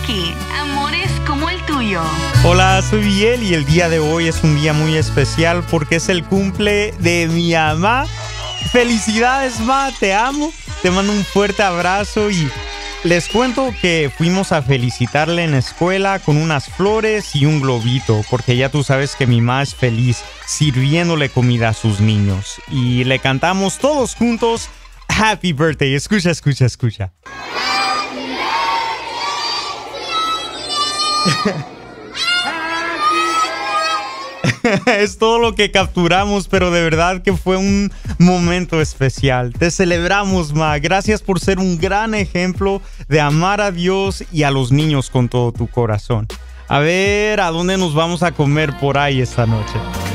aquí, amores como el tuyo. Hola, soy Biel y el día de hoy es un día muy especial porque es el cumple de mi mamá. Felicidades, ma, te amo. Te mando un fuerte abrazo y les cuento que fuimos a felicitarle en la escuela con unas flores y un globito, porque ya tú sabes que mi mamá es feliz sirviéndole comida a sus niños. Y le cantamos todos juntos Happy Birthday. Escucha, escucha, escucha. Es todo lo que capturamos, pero de verdad que fue un momento especial. Te celebramos, ma. Gracias por ser un gran ejemplo de amar a Dios y a los niños con todo tu corazón. A ver, ¿a dónde nos vamos a comer por ahí esta noche?